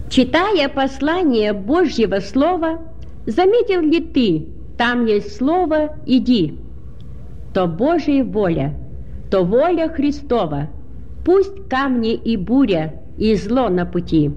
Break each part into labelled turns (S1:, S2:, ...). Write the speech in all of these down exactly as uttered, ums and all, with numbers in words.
S1: Читая послание Божьего Слова, заметил ли ты, там есть слово «иди»? То Божья воля, то воля Христова, пусть камни и буря, и зло на пути.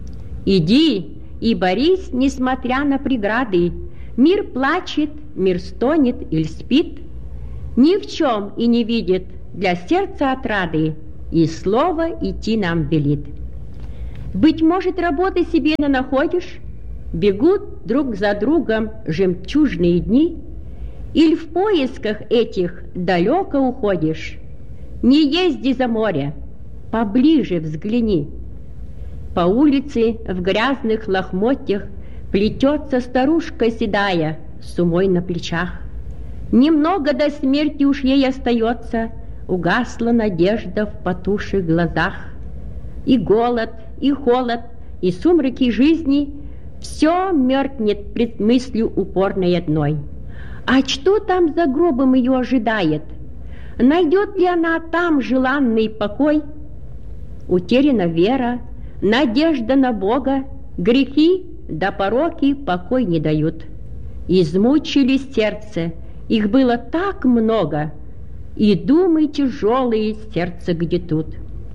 S1: Иди и борись, несмотря на преграды. Мир плачет, мир стонет или спит, ни в чем и не видит для сердца отрады, и слово идти нам велит. Быть может, работы себе не находишь, бегут друг за другом жемчужные дни, или в поисках этих далеко уходишь? Не езди за море, поближе взгляни. По улице в грязных лохмотьях плетется старушка седая с умой на плечах. Немного до смерти уж ей остается, угасла надежда в потухших глазах. И голод, и холод, и сумраки жизни — все меркнет пред мыслью упорной одной. А что там за гробом ее ожидает? Найдет ли она там желанный покой? Утеряна вера, надежда на Бога, грехи да пороки покой не дают. Измучили сердце, их было так много, и думы тяжелые сердце гнетут.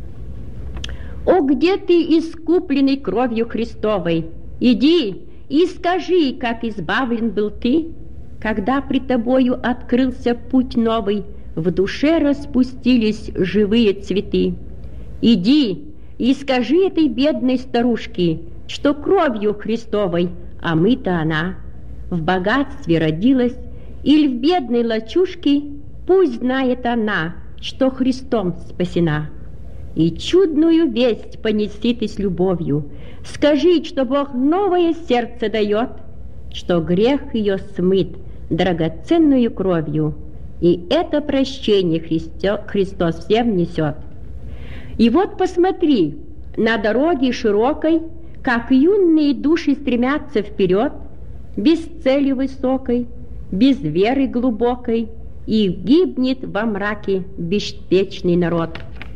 S1: О, где ты, искупленный кровью Христовой? Иди и скажи, как избавлен был ты, когда пред тобою открылся путь новый, в душе распустились живые цветы. Иди и скажи этой бедной старушке, что кровью Христовой омыта она, в богатстве родилась, или в бедной лачушке, пусть знает она, что Христом спасена. И чудную весть понеси ты с любовью, скажи, что Бог новое сердце дает, что грех ее смыт драгоценную кровью, и это прощение Христо, Христос всем несет. И вот посмотри, на дороге широкой, как юные души стремятся вперед, без цели высокой, без веры глубокой, и гибнет во мраке беспечный народ.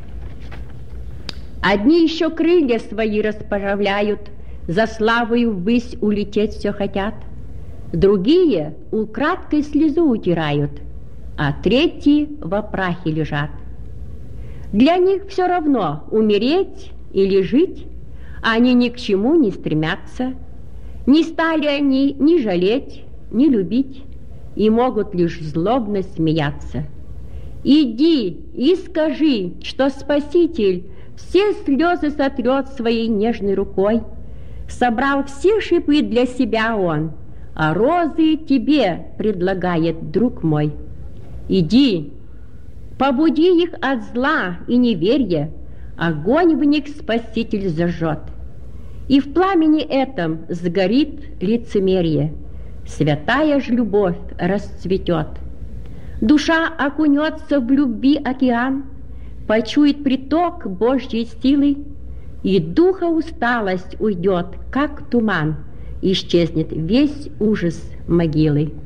S1: Одни еще крылья свои расправляют, за славою ввысь улететь все хотят, другие украдкой слезу утирают, а третьи во прахе лежат. Для них все равно, умереть или жить, они ни к чему не стремятся, не стали они ни жалеть, ни любить, и могут лишь злобно смеяться. Иди и скажи, что Спаситель все слезы сотрет своей нежной рукой, собрал все шипы для себя он, а розы тебе предлагает, друг мой. Иди, побуди их от зла и неверия, огонь в них Спаситель зажжет, и в пламени этом сгорит лицемерие, святая ж любовь расцветет. Душа окунется в любви океан, почует приток Божьей силы, и духа усталость уйдет, как туман, исчезнет весь ужас могилы.